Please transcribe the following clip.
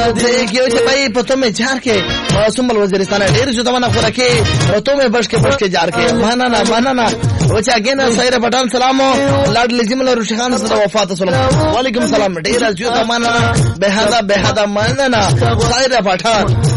یو چې پای په تو مې جار کې معصوم الوزیرستان ډیر جو دمنه خوراکي او تو مې بش کې جار کې معنا او چې اگین سایره پټان سلام لاډ لجمل روشي خان سره وفات سلام وعلیکم سلام ډیر جو دمنه به هدا معنا سایره پټان